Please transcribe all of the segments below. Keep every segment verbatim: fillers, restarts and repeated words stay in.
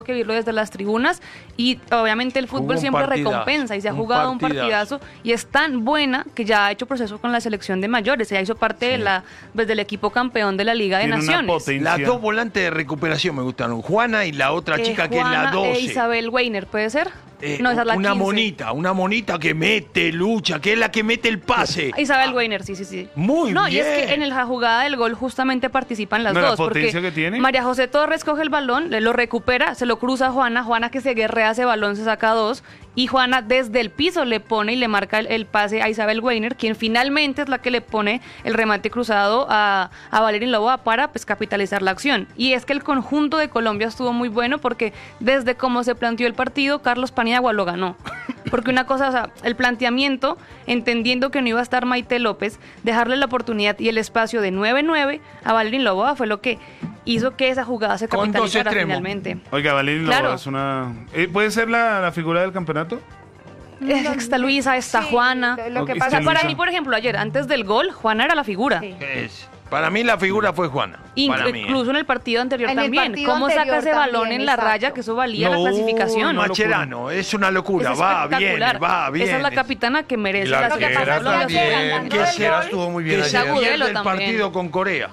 que vivirlo desde las tribunas y obviamente el fútbol siempre partidazo, recompensa y se ha un jugado partidazo. un partidazo y es tan buena que ya ha hecho proceso con la selección de mayores, ya hizo parte sí. de la pues, del equipo campeón de la Liga de Tiene Naciones. Las dos volantes de recuperación me gustaron, Juana y la otra Eh, chica Juana que es la doce. E Isabel Weiner, ¿puede ser? Eh, no, esa es la una quince. monita, una monita que mete, lucha, que es la que mete el pase. Isabel Ah, Weiner, sí, sí, sí. Muy no, bien. y es que en la jugada del gol justamente participan las No, la dos. potencia porque que tiene. María José Torres coge el balón, lo recupera, se lo cruza a Juana, Juana que se guerrea ese balón, se saca dos, y Juana desde el piso le pone y le marca el, el pase a Isabel Weiner, quien finalmente es la que le pone el remate cruzado a, a Valerín Loboa para pues, capitalizar la acción. Y es que el conjunto de Colombia estuvo muy bueno porque desde cómo se planteó el partido, Carlos Paniagua lo ganó. Porque una cosa, o sea, el planteamiento, entendiendo que no iba a estar Maite López, dejarle la oportunidad y el espacio de nueve nueve a Valerín Loboa fue lo que hizo que esa jugada se Con dos capitalizara extremos. finalmente. Oiga, Valerín Claro. Loboa es una... Eh, ¿Puede ser la, la figura del campeonato? Eh, Está Luisa, está Sí, Juana. Lo, lo que Ok, pasa sí, Para Luisa. mí, por ejemplo, ayer, antes del gol, Juana era la figura. Sí. Es- para mí la figura fue Juana. Inc- para mí, ¿eh? incluso en el partido anterior En el también. partido ¿Cómo anterior saca ese balón también, en la exacto. raya? Que eso valía No, la clasificación. Macherano, es una locura, Es va bien, espectacular. va bien. Esa es la capitana que merece Y la la arquera selección también, colombiana. que será estuvo muy bien que ayer. se Agudelo pierde el también. partido con Corea.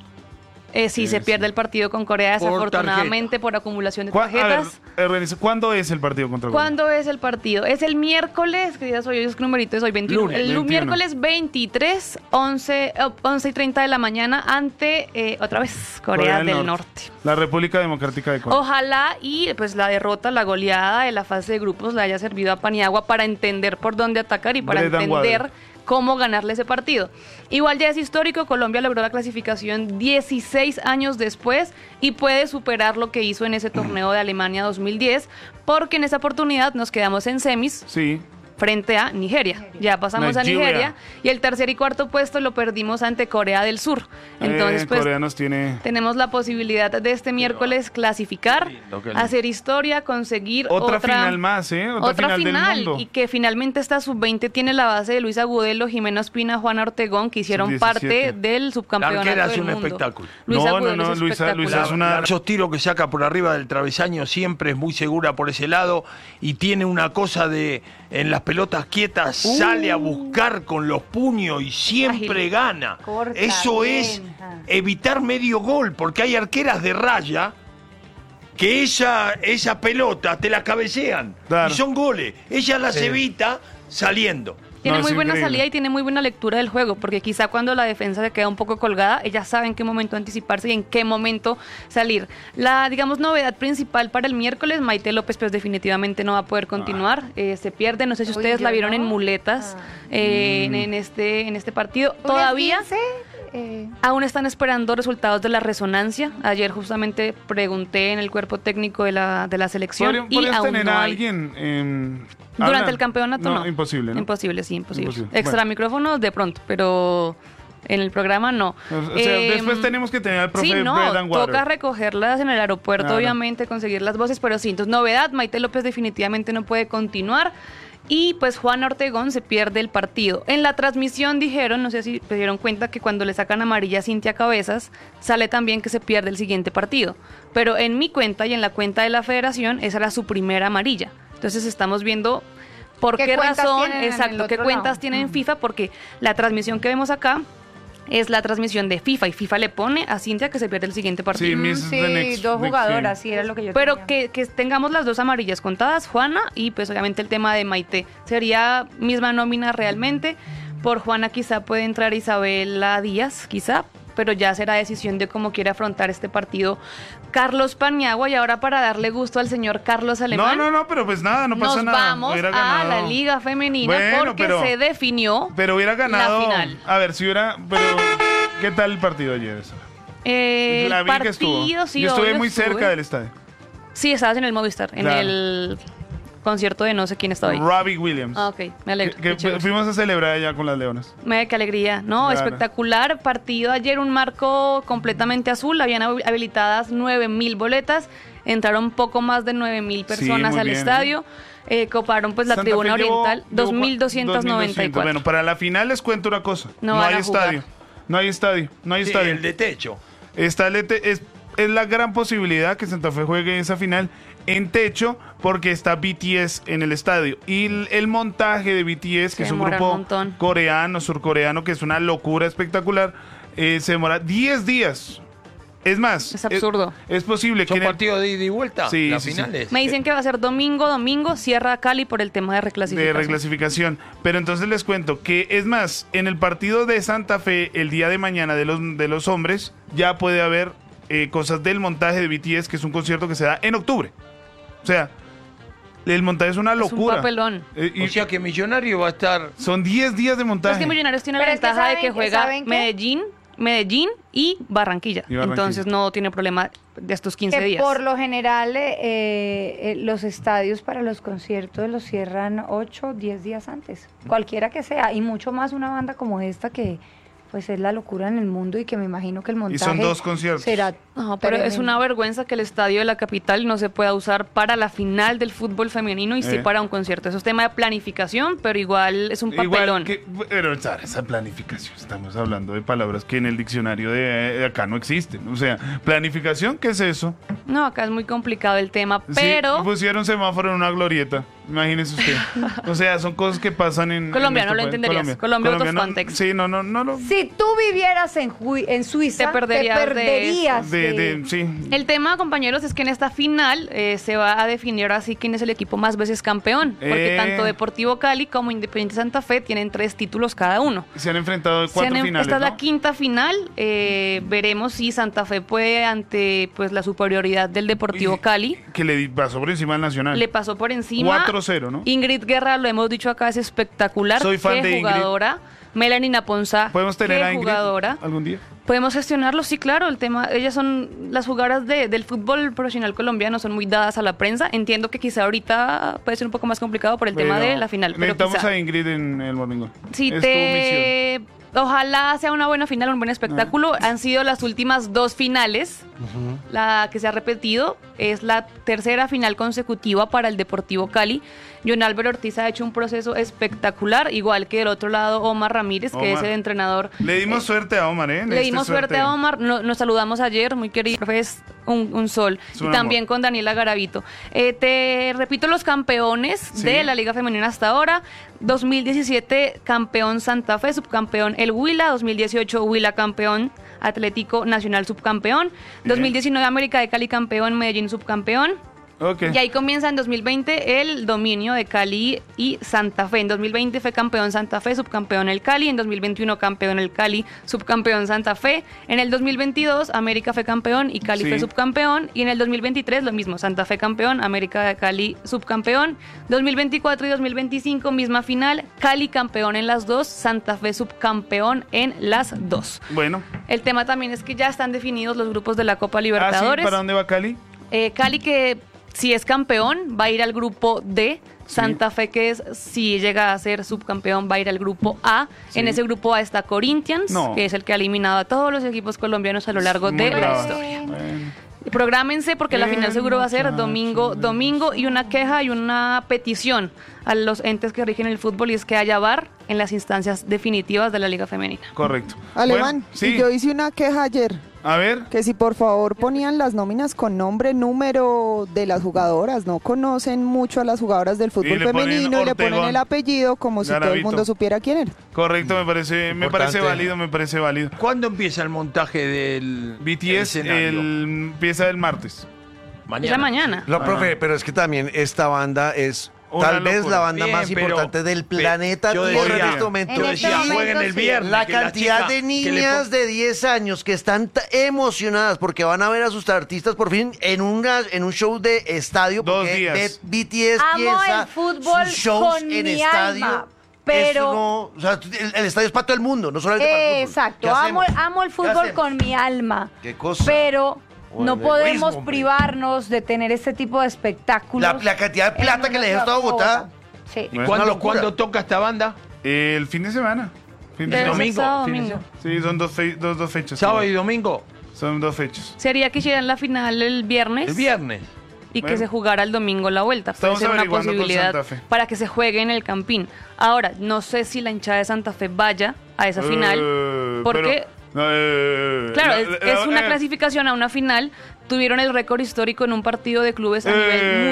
Eh, sí, se pierde el partido con Corea Por desafortunadamente por, acumulación de ¿Cuá- a ver, tarjetas. eh, Renise, ¿cuándo es el partido contra Colombia? ¿Cuándo es el partido? Es el miércoles, que día soy hoy, es que numerito es hoy, veintiuno. Lunes, el veintiuno. miércoles veintitrés, once, eh, once y treinta de la mañana ante, eh, otra vez, Corea, del Norte. La República Democrática de Corea. Ojalá y pues la derrota, la goleada de la fase de grupos le haya servido a Paniagua para entender por dónde atacar y para Brendan entender Waddle. cómo ganarle ese partido. Igual ya es histórico, Colombia logró la clasificación dieciséis años después y puede superar lo que hizo en ese torneo de Alemania dos mil diez, porque en esa oportunidad nos quedamos en semis Sí. frente a Nigeria. Ya pasamos a Nigeria. Nigeria y el tercer y cuarto puesto lo perdimos ante Corea del Sur. Entonces, eh, pues Corea nos tiene... tenemos la posibilidad de este miércoles clasificar, Qué lindo, qué lindo. hacer historia, conseguir Otra, otra, final más, ¿eh? Otra, otra final, final, del mundo. y que finalmente esta sub veinte tiene la base de Luis Agudelo, Jimena Ospina, Juana Ortegón, que hicieron sub parte diecisiete. del La subcampeonato arquera es del un mundo. espectáculo. Luis No, no, Agudelo no, es Luisa- espectacular. Luisa es una- Esos tiros que saca por arriba del travesaño siempre es muy segura por ese lado y tiene una cosa de en las pelotas quietas Uh. sale a buscar con los puños y siempre Ágil. gana. Corta Eso bien, es ajá. evitar medio gol porque hay arqueras de raya que esa, esa pelota te la cabecean Claro. y son goles. Ella las Sí. evita saliendo. Tiene No, muy es buena increíble. salida y tiene muy buena lectura del juego, porque quizá cuando la defensa se queda un poco colgada, ella sabe en qué momento anticiparse y en qué momento salir. La, digamos, novedad principal para el miércoles, Maite López, pues definitivamente no va a poder continuar, eh, se pierde, no sé si Uy, ustedes la yo vieron no. en muletas Ah. eh, en, en este, en este partido. ¿Un Todavía... esguince? Eh, Aún están esperando resultados de la resonancia. Ayer justamente pregunté en el cuerpo técnico de la, de la selección ¿Podrían- y ¿Podrías aún tener no a hay. alguien en- Durante hablan? el campeonato no. Imposible, ¿no? Imposible, sí, imposible. Imposible. Extra Bueno. micrófonos de pronto, pero en el programa no. O sea, Em, después tenemos que tener al profe Sí, no, Brendan Waddle. toca recogerlas en el aeropuerto, Claro. obviamente, conseguir las voces, pero sí, entonces novedad, Maite López definitivamente no puede continuar. Y pues Juan Ortegón se pierde el partido. En la transmisión dijeron, no sé si se dieron cuenta, que cuando le sacan amarilla a Cintia Cabezas, sale también que se pierde el siguiente partido. Pero en mi cuenta y en la cuenta de la federación, esa era su primera amarilla. Entonces estamos viendo por ¿Qué qué, cuentas razón, tienen en exacto, el qué otro cuentas lado? tienen en Mm. FIFA, porque la transmisión que vemos acá es la transmisión de FIFA y FIFA le pone a Cintia que se pierde el siguiente partido. Sí, mm, Miss sí, the next- dos next jugadoras, game. sí, era lo que yo Pero tenía. que, que tengamos las dos amarillas contadas, Juana, y pues obviamente el tema de Maite. Sería misma nómina realmente. Por Juana quizá puede entrar Isabela Díaz, quizá, pero ya será decisión de cómo quiere afrontar este partido Carlos Paniagua. Y ahora, para darle gusto al señor Carlos No, Alemán, no, no, pero pues nada, no pasa nos nada. vamos Hubiera a ganado. la Liga Femenina Bueno, porque pero- se definió Pero hubiera ganado. la final. A ver, si hubiera. Pero, ¿qué tal el partido ayer? Eh, La el vi que partido, estuvo. sí, Yo estuve obvio, muy estuve. cerca del estadio. Sí, estabas en el Movistar, en Claro. el concierto de no sé quién estaba ahí. Robbie Williams. Ah, ok, me alegro. Que, qué que chévere. fuimos a celebrar allá con las leonas. Me qué alegría. No, Claro. espectacular. Partido ayer, un marco completamente azul. Habían habi- habilitadas nueve mil boletas. Entraron poco más de nueve mil personas muy al bien, estadio. Eh, coparon pues la Santa tribuna Fe llevó- oriental, llevó dos mil doscientos noventa y cuatro. Bueno, para la final les cuento una cosa. No No, van hay a jugar. estadio. No hay estadio. No hay Sí, estadio. el de techo. Está el E T- es, es la gran posibilidad que Santa Fe juegue esa final en techo porque está B T S en el estadio. Y el, el montaje de B T S, que Se es un demora un grupo montón. coreano, surcoreano, que es una locura espectacular, eh, se demora diez días. Es más, Es absurdo. Es, es posible que ¿Son en el- partidos de ida y vuelta? Sí, las sí, sí. finales. Me dicen que va a ser domingo, domingo, cierra Cali por el tema de reclasificación. de reclasificación. Pero entonces les cuento que, es más, en el partido de Santa Fe, el día de mañana de los, de los hombres, ya puede haber eh, cosas del montaje de B T S, que es un concierto que se da en octubre. O sea, el montaje es una Es un locura. papelón. Eh, y O sea que Millonario va a estar... son diez días de Es montaje. que Millonarios tiene Pero la es que ventaja de saben- que juega ¿saben qué? Medellín, Medellín y Barranquilla. Y Barranquilla. Entonces no tiene problema de estos quince Que días. por lo general eh, eh, los estadios para los conciertos los cierran ocho, diez días antes, cualquiera que sea, y mucho más una banda como esta que pues es la locura en el mundo y que me imagino que el montaje son dos conciertos. será No, pero es tremendo. una vergüenza que el estadio de la capital no se pueda usar para la final del fútbol femenino y sí Eh. para un concierto. Eso es tema de planificación, pero igual es un papelón. Igual que, pero esa esa planificación, estamos hablando de palabras que en el diccionario de, de acá no existen. O sea, planificación, ¿qué es eso? No, acá es muy complicado el tema, Sí, pero pusieron semáforo en una glorieta. Imagínese usted. O sea, son cosas que pasan en. Colombia, en no lo nuestro país. entenderías. Colombia out of no- context. Sí, no, no, no lo. Si tú vivieras en, Ju- en Suiza, Te perderías de perderías De, de- de- sí. el tema, compañeros, es que en esta final eh, se va a definir ahora sí quién es el equipo más veces campeón, porque Eh. tanto Deportivo Cali como Independiente Santa Fe tienen tres títulos cada uno. Se han enfrentado Se cuatro han- finales. esta es ¿no? la quinta final. eh, veremos si Santa Fe puede ante pues la superioridad del Deportivo Y- Cali. Que le di- pasó por encima al Nacional. Le pasó por encima. cuatro cero, ¿no? Ingrid Guerra, lo hemos dicho acá, es espectacular. Soy fan Qué de Ingrid. jugadora. Melanie Naponza, ¿Podemos tener qué a Ingrid jugadora. algún día? Podemos gestionarlo, sí, claro. El tema, ellas son las jugadoras de- del fútbol profesional colombiano, son muy dadas a la prensa. Entiendo que quizá ahorita puede ser un poco más complicado por el tema Pero de la final. Pero Necesitamos quizá. a Ingrid en el Morning. Si es te... Ojalá sea una buena final, un buen espectáculo. Han sido las últimas dos finales. La que se ha repetido es la tercera final consecutiva para el Deportivo Cali. John Álvaro Ortiz ha hecho un proceso espectacular, igual que del otro lado Omar Ramírez, que Omar. es el entrenador. Mi ciudad. Le dimos eh, suerte a Omar, ¿eh? Le dimos suerte a Omar, no- nos saludamos ayer, muy querido, profe, es un, un sol. Es Y un también amor. con Daniela Garavito. Eh, te repito los campeones Sí. de la Liga Femenina hasta ahora. dos mil diecisiete campeón Santa Fe, subcampeón el Huila. dos mil dieciocho Huila campeón, Atlético Nacional subcampeón. dos mil diecinueve América de Cali campeón, Medellín subcampeón. Ok. Y ahí comienza en dos mil veinte el dominio de Cali y Santa Fe. En dos mil veinte fue campeón Santa Fe, subcampeón el Cali. En dos mil veintiuno campeón el Cali, subcampeón Santa Fe. En el dos mil veintidós América fue campeón y Cali Sí. fue subcampeón. Y en el dos mil veintitrés lo mismo, Santa Fe campeón, América de Cali subcampeón. dos mil veinticuatro y dos mil veinticinco misma final, Cali campeón en las dos, Santa Fe subcampeón en las dos. Bueno. El tema también es que ya están definidos los grupos de la Copa Ah, sí, Libertadores. ¿para dónde va Cali? Eh, Cali que si es campeón va a ir al grupo D. Santa Fe que es si llega a ser subcampeón va a ir al grupo A. Sí. En ese grupo A está Corinthians, No. que es el que ha eliminado a todos los equipos colombianos a lo largo Muy de la bravo. historia. Bueno. Prográmense porque la Bien, final seguro va a ser muchachos. domingo, domingo y una queja y una petición a los entes que rigen el fútbol y es que haya V A R en las instancias definitivas de la Liga Femenina. Correcto. Alemán, Bueno, sí. y yo hice una queja ayer, A ver. que si por favor ponían las nóminas con nombre, número de las jugadoras, no conocen mucho a las jugadoras del fútbol le ponen femenino y le ponen Ortegón. el apellido como si todo el Garavito. mundo supiera quién era. Correcto, me parece, me parece Importante. válido, me parece válido. ¿Cuándo empieza el montaje del B T S escenario? el, empieza el martes. Es la mañana. No, Ah. profe, pero es que también esta banda es Una tal vez locura. la banda Bien, más pero- importante del pe- planeta yo Tierra en decía- este momento. En Yo este decía, momento, jueguen el sí. viernes. La que cantidad chica de que le niñas pon- de diez años que están ta- emocionadas porque van a ver a sus artistas por fin en, una, en un show de estadio. Dos porque días. B- B T S Amo piensa el fútbol sus shows con en mi estadio. alma, pero- Eso no, o sea, el, el estadio es para todo el mundo, no solamente para el fútbol. Exacto, ¿Qué amo, hacemos? amo el ¿Qué fútbol hacemos? con mi alma. ¿Qué cosa? Pero O no el podemos egoísmo, hombre. privarnos de tener este tipo de espectáculos. La- la cantidad de en plata que le nuestra deja toda Bogotá. Sí. ¿Y Bueno. cuándo, Una locura. cuándo toca esta banda? El fin de semana. Fin de Debe ser semana. sábado, Fin de domingo. semana. Sí, son dos, fe- dos, dos fechas. ¿Sábado y domingo? Son dos fechas. Sería que hicieran la final el viernes El viernes. y Bueno. que se jugara el domingo la vuelta. Puede Estamos ser una averiguando con posibilidad Santa Fe. para que se juegue en el Campín. Ahora, no sé si la hinchada de Santa Fe vaya a esa final Eh, porque pero No, eh, Claro, la- es, la- es una eh, clasificación a una final. Tuvieron el récord histórico en un partido de clubes a Eh, nivel